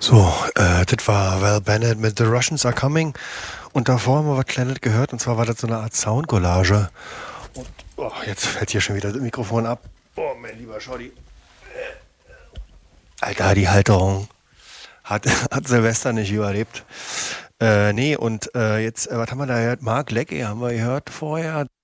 So, das war Val Bennett mit The Russians Are Coming. Und davor haben wir was Kleines gehört. Und zwar war das so eine Art Soundcollage. Und jetzt fällt hier schon wieder das Mikrofon ab. Oh, mein lieber Schotti. Alter, die Halterung hat Silvester nicht überlebt. Nee, und jetzt, was haben wir da gehört? Mark Leckie haben wir gehört vorher.